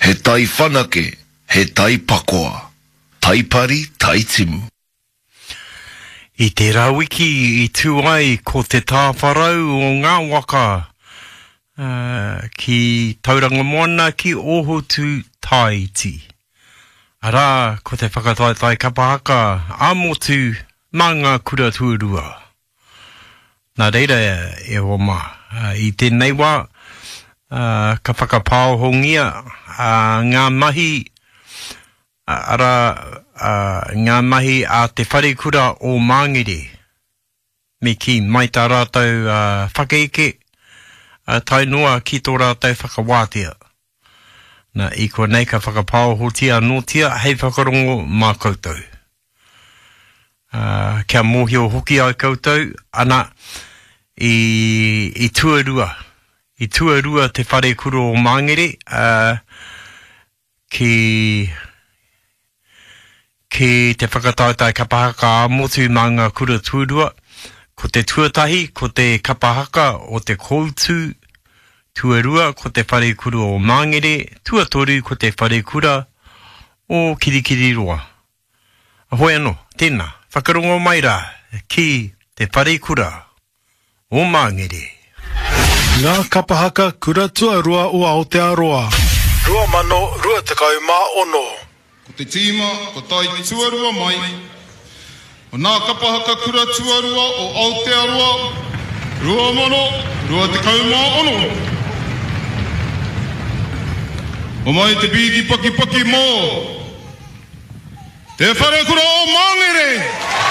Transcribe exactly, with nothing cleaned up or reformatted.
He tai whanake, he tai pakoa. Tai pari, tai timu. I te rawiki i tū ai ko te tāwharau o ngā waka uh, ki tauranga moana ki ohotu Taiti. Arā, ko te whakataitai kapahaka āmotu mā ngā kura tuarua. Nā reira e ho mā. Uh, I tēnei wā, uh, ka whakapāohongia uh, ngā mahi uh, ara uh, ngā mahi a te wharekura o Māngere. Me ki mai tā rātou uh, whakeike uh, tai noa ki tō rātou whakawātea. Nā i ko nei ka whakapāohotia notia hei whakarongo mā koutou. Uh, kia mōhio hoki ai koutou, ana i, i tuarua. I tuarua te whare kuro o Māngere, uh, ki, ki te whakatautai kapahaka a motu mā ngā kura tuarua, ko te tuatahi, ko te kapahaka o te koutu, tuarua ko te whare kuro o Māngere, tuatoru ko te whare kura o Kirikiriroa. Ahoi anō, tēnā, whakarongo mai rā, ki te whare kura o Māngere. Ngā kapahaka kura tuarua o Aotearoa. Rua mano, rua tekau mā ono. Ko te tīma, ko tai tuarua mai. O ngā kapahaka kura tuarua o Aotearoa. Rua mano, rua tekau mā ono. O mai te bigi paki paki mō. Te whare kura o Māngere.